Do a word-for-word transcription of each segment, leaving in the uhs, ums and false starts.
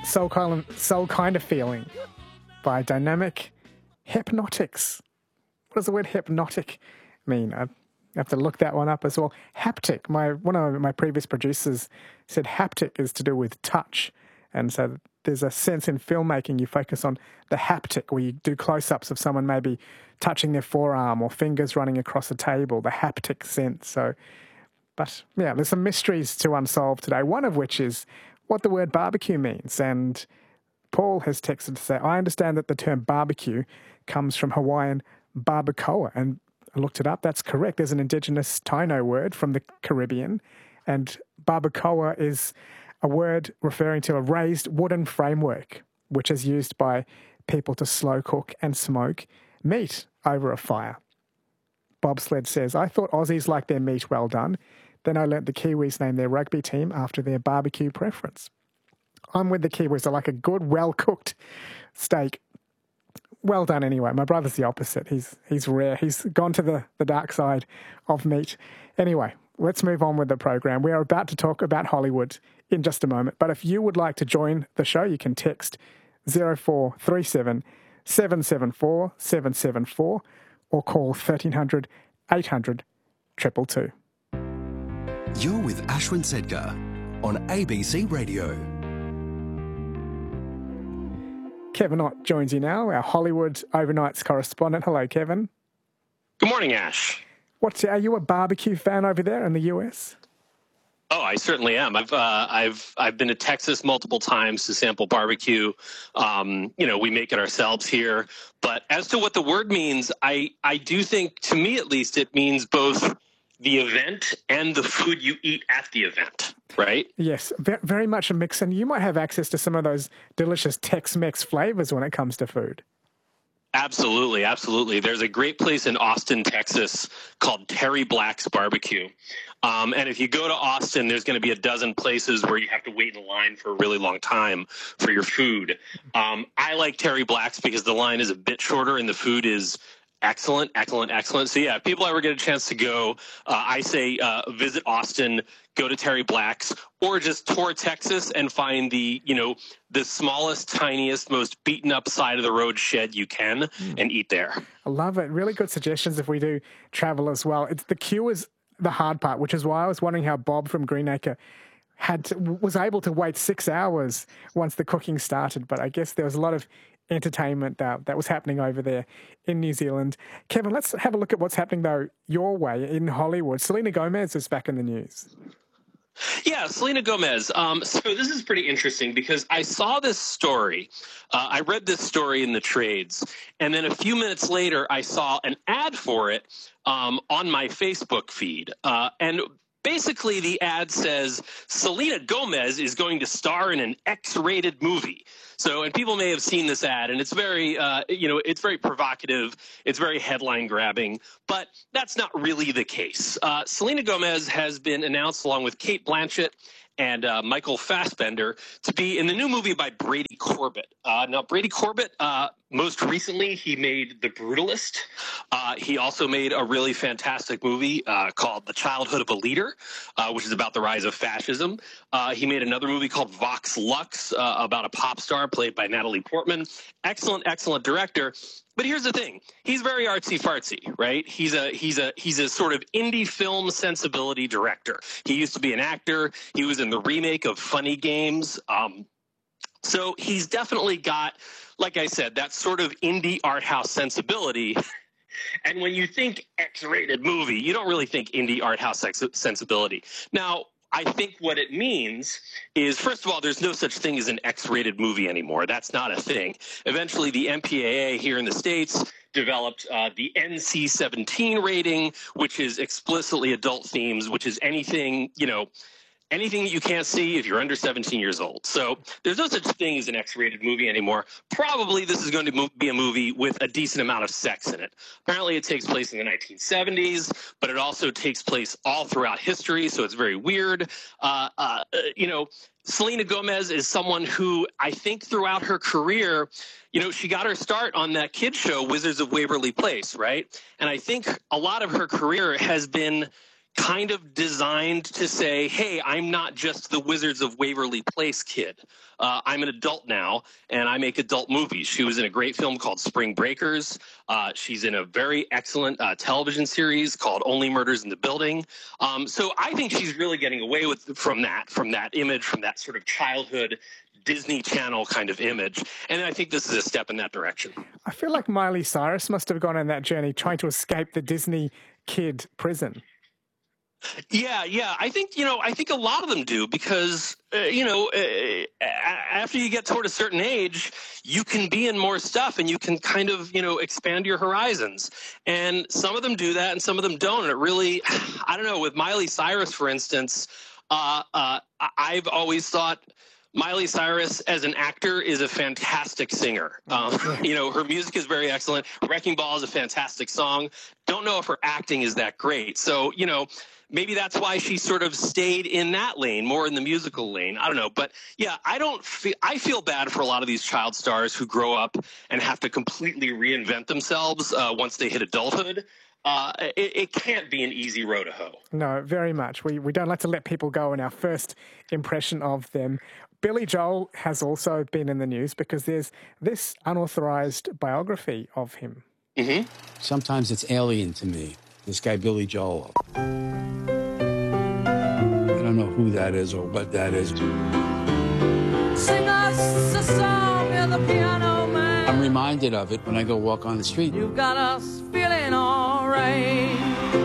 Soul Kind of, Soul Kind of Feeling by Dynamic Hypnotics. What does the word hypnotic mean? I have to look that one up as well. Haptic. My one of my previous producers said haptic is to do with touch. And so there's a sense in filmmaking you focus on the haptic, where you do close-ups of someone maybe touching their forearm or fingers running across a table, the haptic sense. So, but yeah, there's some mysteries to unsolve today, one of which is what the word barbecue means. And Paul has texted to say, I understand that the term barbecue comes from Hawaiian barbacoa. And I looked it up. That's correct. There's an indigenous Taino word from the Caribbean. And barbacoa is a word referring to a raised wooden framework, which is used by people to slow cook and smoke meat over a fire. Bobsled says, I thought Aussies liked their meat well done. Then I learnt the Kiwis name their rugby team after their barbecue preference. I'm with the Kiwis. I like a good, well-cooked steak. Well done anyway. My brother's the opposite. He's he's rare. He's gone to the, the dark side of meat. Anyway, let's move on with the program. We are about to talk about Hollywood in just a moment. But if you would like to join the show, you can text zero four three seven, seven seven four, seven seven four or call thirteen hundred, eight hundred, two two two. You're with Ashwin Sedgar on A B C Radio. Kevin Ott joins you now, our Hollywood overnights correspondent. Hello, Kevin. Good morning, Ash. What's are you a barbecue fan over there in the U S? Oh, I certainly am. I've uh, I've I've been to Texas multiple times to sample barbecue. Um, you know, we make it ourselves here. But as to what the word means, I I do think, to me at least, it means both the event and the food you eat at the event, right? Yes, very much a mix. And you might have access to some of those delicious Tex-Mex flavors when it comes to food. Absolutely, absolutely. There's a great place in Austin, Texas called Terry Black's Barbecue. Um, and if you go to Austin, there's going to be a dozen places where you have to wait in line for a really long time for your food. Um, I like Terry Black's because the line is a bit shorter and the food is excellent, excellent, excellent. So yeah, if people ever get a chance to go, uh, I say uh, visit Austin, go to Terry Black's, or just tour Texas and find the, you know, the smallest, tiniest, most beaten up side of the road shed you can mm. and eat there. I love it. Really good suggestions if we do travel as well. It's the queue is the hard part, which is why I was wondering how Bob from Greenacre had to, was able to wait six hours once the cooking started. But I guess there was a lot of entertainment that, that was happening over there in New Zealand. Kevin, let's have a look at what's happening, though, your way in Hollywood. Selena Gomez is back in the news. Yeah, Selena Gomez. Um, so this is pretty interesting because I saw this story. Uh, I read this story in the trades, and then a few minutes later, I saw an ad for it um, on my Facebook feed. Uh, and basically, the ad says Selena Gomez is going to star in an X-rated movie. So, and people may have seen this ad, and it's very, uh, you know, it's very provocative. It's very headline grabbing, but that's not really the case. Uh, Selena Gomez has been announced along with Cate Blanchett and uh, Michael Fassbender to be in the new movie by Brady Corbett. Uh, now, Brady Corbett, uh, most recently, he made The Brutalist. Uh, he also made a really fantastic movie uh, called The Childhood of a Leader, uh, which is about the rise of fascism. Uh, he made another movie called Vox Lux uh, about a pop star played by Natalie Portman. Excellent, excellent director. But here's the thing: he's very artsy fartsy, right? He's a he's a he's a sort of indie film sensibility director. He used to be an actor. He was in the remake of Funny Games. Um, so he's definitely got, like I said, that sort of indie art house sensibility. And when you think X-rated movie, you don't really think indie art house sex- sensibility. Now, I think what it means is, first of all, there's no such thing as an X-rated movie anymore. That's not a thing. Eventually, the M P A A here in the States developed uh, the N C seventeen rating, which is explicitly adult themes, which is anything, you know, anything that you can't see if you're under seventeen years old. So there's no such thing as an X-rated movie anymore. Probably this is going to be a movie with a decent amount of sex in it. Apparently it takes place in the nineteen seventies, but it also takes place all throughout history, so it's very weird. Uh, uh, you know, Selena Gomez is someone who I think throughout her career, you know, she got her start on that kid show, Wizards of Waverly Place, right? And I think a lot of her career has been kind of designed to say, hey, I'm not just the Wizards of Waverly Place kid. Uh, I'm an adult now, and I make adult movies. She was in a great film called Spring Breakers. Uh, she's in a very excellent uh, television series called Only Murders in the Building. Um, so I think she's really getting away with from that, from that image, from that sort of childhood Disney Channel kind of image. And I think this is a step in that direction. I feel like Miley Cyrus must have gone on that journey trying to escape the Disney kid prison. Yeah, yeah. I think, you know, I think a lot of them do because, uh, you know, uh, after you get toward a certain age, you can be in more stuff and you can kind of, you know, expand your horizons. And some of them do that and some of them don't. And it really, I don't know, with Miley Cyrus, for instance, uh, uh, I've always thought Miley Cyrus as an actor is a fantastic singer. Um, you know, her music is very excellent. Wrecking Ball is a fantastic song. Don't know if her acting is that great. So, you know, maybe that's why she sort of stayed in that lane, more in the musical lane. I don't know. But yeah, I don't feel, I feel bad for a lot of these child stars who grow up and have to completely reinvent themselves uh, once they hit adulthood. Uh, it, it can't be an easy road to hoe. No, very much. We, we don't like to let people go in our first impression of them. Billy Joel has also been in the news because there's this unauthorized biography of him. Mm-hmm. Sometimes it's alien to me, this guy Billy Joel. I don't know who that is or what that is. Sing us a song, you're the piano man. I'm reminded of it when I go walk on the street. You've got us feeling all right.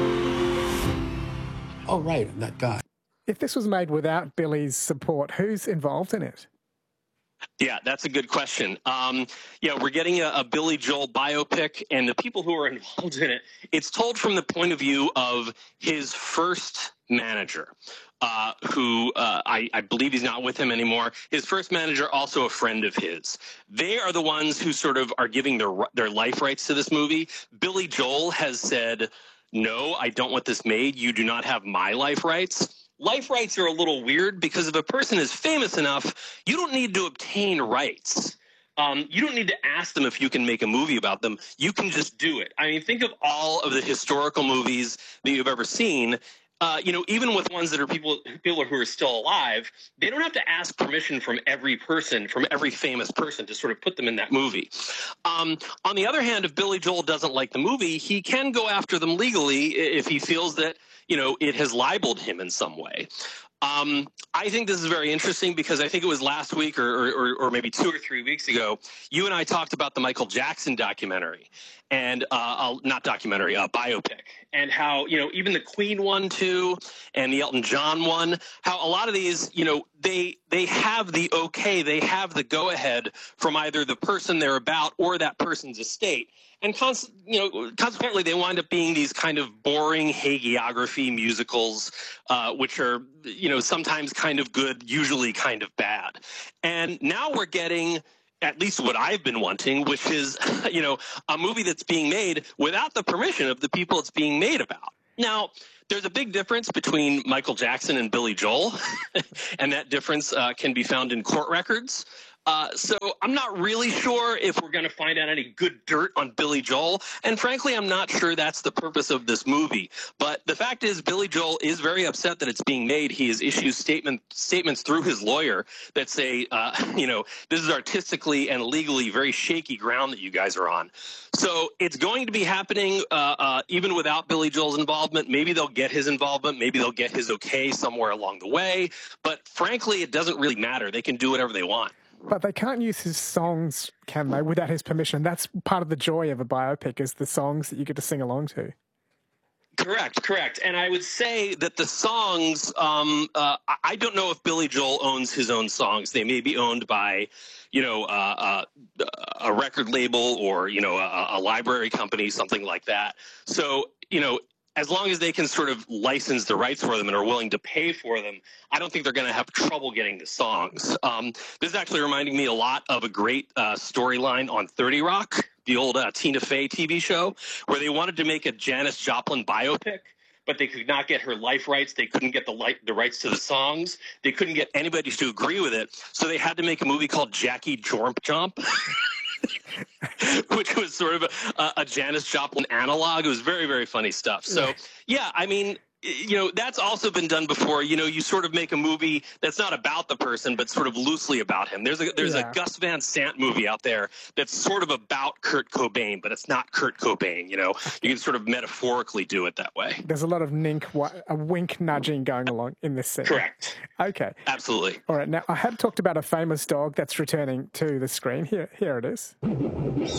Oh, right, that guy. If this was made without Billy's support, who's involved in it? Yeah, that's a good question. Um, yeah, we're getting a, a Billy Joel biopic, and the people who are involved in it, it's told from the point of view of his first manager, uh, who uh, I, I believe he's not with him anymore. His first manager, also a friend of his. They are the ones who sort of are giving their their life rights to this movie. Billy Joel has said, no, I don't want this made. You do not have my life rights. Life rights are a little weird because if a person is famous enough, you don't need to obtain rights. Um, you don't need to ask them if you can make a movie about them. You can just do it. I mean, think of all of the historical movies that you've ever seen. Uh, you know, even with ones that are people people who are still alive, they don't have to ask permission from every person, from every famous person to sort of put them in that movie. Um, on the other hand, if Billy Joel doesn't like the movie, he can go after them legally if he feels that, you know, it has libeled him in some way. Um, I think this is very interesting because I think it was last week or, or, or maybe two or three weeks ago, you and I talked about the Michael Jackson documentary and uh, not documentary, uh, biopic, and how, you know, even the Queen one too, and the Elton John one, how a lot of these, you know, they they have the okay, they have the go ahead from either the person they're about or that person's estate. And, cons- you know, consequently, they wind up being these kind of boring hagiography musicals, uh, which are, you know, sometimes kind of good, usually kind of bad. And now we're getting at least what I've been wanting, which is, you know, a movie that's being made without the permission of the people it's being made about. Now, there's a big difference between Michael Jackson and Billy Joel, and that difference uh, can be found in court records. Uh, so I'm not really sure if we're going to find out any good dirt on Billy Joel. And frankly, I'm not sure that's the purpose of this movie. But the fact is, Billy Joel is very upset that it's being made. He has issued statement, statements through his lawyer that say, uh, you know, this is artistically and legally very shaky ground that you guys are on. So it's going to be happening uh, uh, even without Billy Joel's involvement. Maybe they'll get his involvement. Maybe they'll get his okay somewhere along the way. But frankly, it doesn't really matter. They can do whatever they want. But they can't use his songs, can they, without his permission? That's part of the joy of a biopic, is the songs that you get to sing along to. Correct, correct. And I would say that the songs, um, uh, I don't know if Billy Joel owns his own songs. They may be owned by, you know, uh, uh, a record label or, you know, a, a library company, something like that. So, you know, as long as they can sort of license the rights for them and are willing to pay for them, I don't think they're going to have trouble getting the songs. Um, this is actually reminding me a lot of a great uh, storyline on thirty Rock, the old uh, Tina Fey T V show, where they wanted to make a Janis Joplin biopic, but they could not get her life rights. They couldn't get the, li- the rights to the songs. They couldn't get anybody to agree with it. So they had to make a movie called Jackie Jormp Jomp. Which was sort of a, a Janis Joplin analog. It was very, very funny stuff. So, yeah, I mean, you know, that's also been done before. You know, you sort of make a movie that's not about the person, but sort of loosely about him. There's a there's Yeah. a Gus Van Sant movie out there that's sort of about Kurt Cobain, but it's not Kurt Cobain. You know, you can sort of metaphorically do it that way. There's a lot of nink, a wink nudging going along in this scene. Correct. Okay. Absolutely. All right. Now, I had talked about a famous dog that's returning to the screen. Here, here it is.